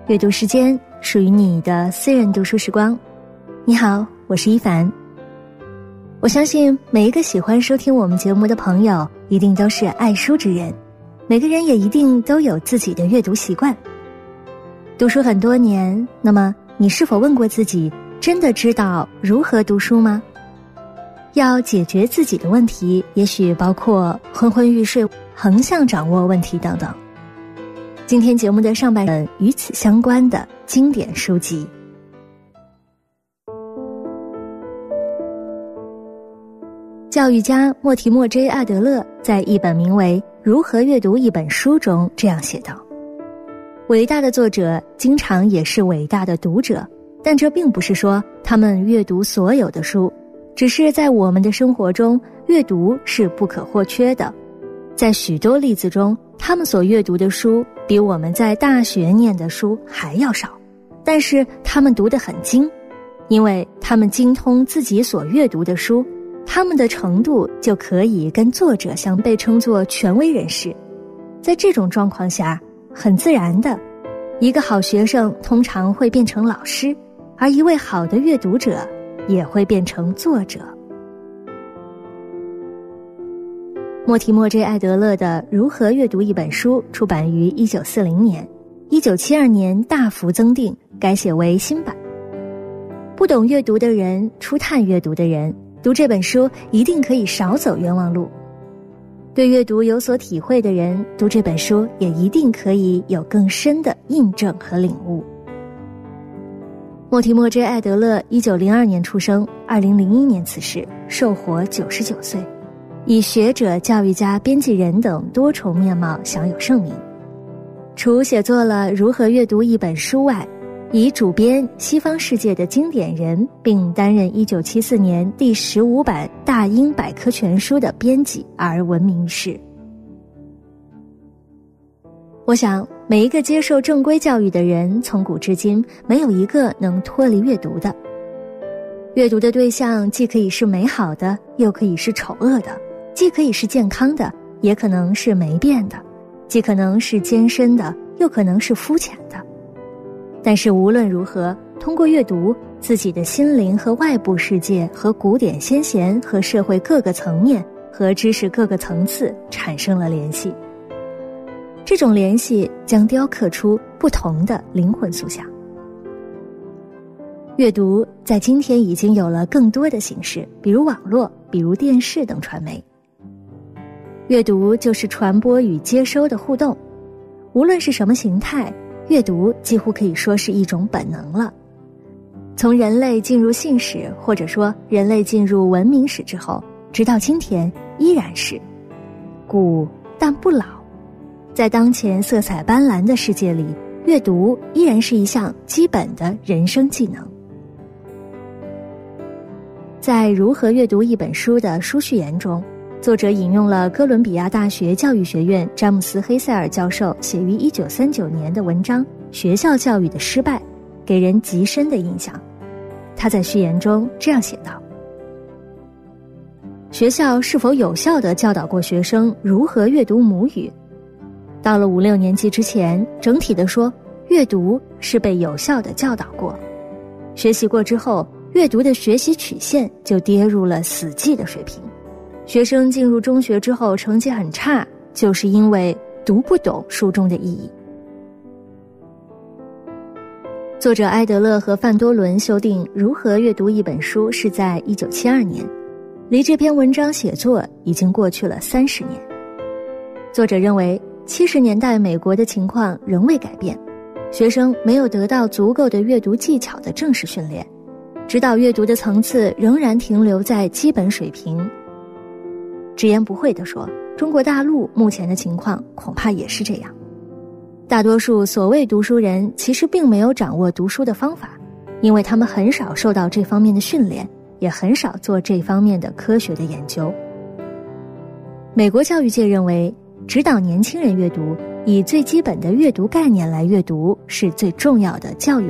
阅读时间，属于你的私人读书时光。你好，我是一凡。我相信每一个喜欢收听我们节目的朋友一定都是爱书之人，每个人也一定都有自己的阅读习惯。读书很多年，那么你是否问过自己，真的知道如何读书吗？要解决自己的问题，也许包括昏昏欲睡、横向掌握问题等等。今天节目的上半本与此相关的经典书籍。教育家莫提莫 ·J· 艾德勒在一本名为《如何阅读一本书》中这样写道：伟大的作者经常也是伟大的读者，但这并不是说他们阅读所有的书，只是在我们的生活中，阅读是不可或缺的。在许多例子中，他们所阅读的书比我们在大学念的书还要少，但是他们读得很精，因为他们精通自己所阅读的书，他们的程度就可以跟作者相被称作权威人士。在这种状况下，很自然的，一个好学生通常会变成老师，而一位好的阅读者也会变成作者。莫提莫 ·J· 艾德勒的《如何阅读一本书》出版于1940年，1972年大幅增订，改写为新版。不懂阅读的人，初探阅读的人，读这本书一定可以少走冤枉路。对阅读有所体会的人，读这本书也一定可以有更深的印证和领悟。莫提莫 ·J· 艾德勒1902年出生，2001年辞世，寿活99岁，以学者、教育家、编辑人等多重面貌享有盛名。除写作了《如何阅读一本书》外，以主编西方世界的经典人，并担任1974年第15版大英百科全书的编辑而闻名于世。我想，每一个接受正规教育的人，从古至今没有一个能脱离阅读的。阅读的对象既可以是美好的，又可以是丑恶的，既可以是健康的，也可能是没变的，既可能是艰深的，又可能是肤浅的。但是无论如何，通过阅读，自己的心灵和外部世界和古典先贤和社会各个层面和知识各个层次产生了联系。这种联系将雕刻出不同的灵魂塑像。阅读在今天已经有了更多的形式，比如网络，比如电视等传媒。阅读就是传播与接收的互动，无论是什么形态，阅读几乎可以说是一种本能了。从人类进入信史，或者说人类进入文明史之后，直到今天依然是古但不老。在当前色彩斑斓的世界里，阅读依然是一项基本的人生技能。在《如何阅读一本书》的书序言中，作者引用了哥伦比亚大学教育学院詹姆斯·黑塞尔教授写于1939年的文章《学校教育的失败》，给人极深的印象。他在序言中这样写道：学校是否有效地教导过学生如何阅读母语？到了5、6年级之前，整体的说，阅读是被有效地教导过。学习过之后，阅读的学习曲线就跌入了死寂的水平。学生进入中学之后成绩很差，就是因为读不懂书中的意义。作者埃德勒和范多伦修订《如何阅读一本书》是在1972年，离这篇文章写作已经过去了30年。作者认为70年代美国的情况仍未改变，学生没有得到足够的阅读技巧的正式训练，指导阅读的层次仍然停留在基本水平。直言不讳地说，中国大陆目前的情况恐怕也是这样。大多数所谓读书人其实并没有掌握读书的方法，因为他们很少受到这方面的训练，也很少做这方面的科学的研究。美国教育界认为，指导年轻人阅读，以最基本的阅读概念来阅读是最重要的教育